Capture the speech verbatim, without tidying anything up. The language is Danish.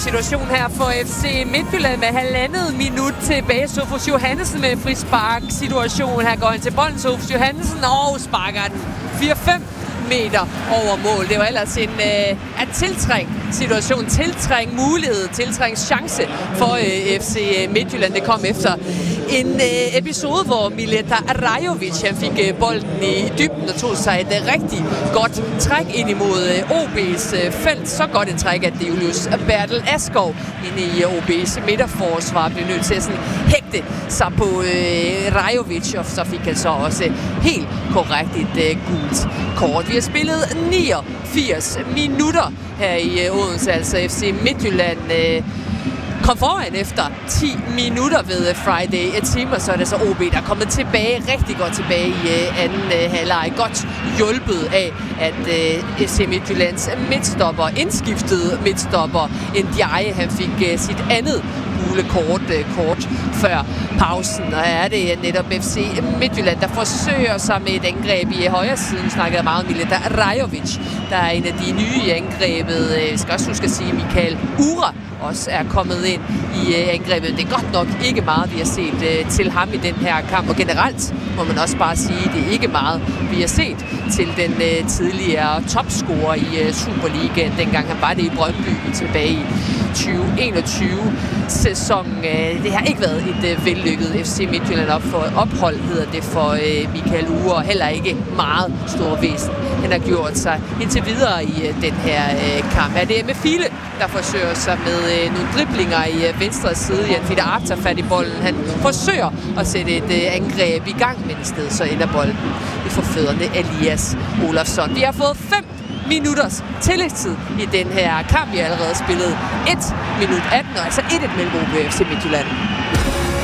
situation her for F C Midtjylland med halvandet minut tilbage. Sofus Johannessen med frispark situation. Her går han til bolden, Sofus Johannessen, og sparker den fire fem meter over mål. Det var ellers en uh, at tiltræng situation, tiltræng mulighed, tiltræng chance for uh, F C Midtjylland. Det kom efter en uh, episode, hvor Mileta Rajovic han fik uh, bolden i dybden og tog sig et uh, rigtig godt træk ind imod uh, O B's uh, felt. Så godt et træk, at det Julius Bertel Askov inde i uh, O B's midterforsvar blev nødt til at sådan hægte sig på uh, Rajovic, og så fik han så også helt korrekt et uh, gult kort. Vi har spillet niogfirs minutter her i uh, Odense, altså F C Midtjylland uh, kom foran efter ti minutter ved uh, Friday et time, og så er det så O B, der er kommet tilbage, rigtig godt tilbage i uh, anden uh, halvleg. Godt hjulpet af, at uh, F C Midtjyllands midtstopper, indskiftede midtstopper, Ndiaye, han fik uh, sit andet gule kort, uh, kort før pausen, og er det netop F C Midtjylland, der forsøger sig med et angreb i højre siden. Snakkede meget om Mileta Rajovic, der er en af de nye i angrebet. Jeg skal også huske at sige, at Mikael Ura også er kommet ind i angrebet. Det er godt nok ikke meget, vi har set til ham i den her kamp, og generelt må man også bare sige, at det er ikke meget, vi har set til den tidligere topscorer i Superligaen, dengang han var det i Brøndby tilbage i tyve enogtyve-sæsonen. Det har ikke været et vellykket F C Midtjylland op for ophold, hedder det for Mikael Ure, og heller ikke meget stor væsen. Han har gjort sig indtil videre i den her kamp. Er det med File, der forsøger sig med nogle driblinger i venstre side. Jan Fiete Arp tager fat i bolden. Han forsøger at sætte et angreb i gang, men i stedet så ender bolden i forfødderne Elias Olafsson. Vi har fået fem minutters tillægstid i den her kamp. Vi har allerede spillet et minut atten, og altså et et mellem O B og F C Midtjylland.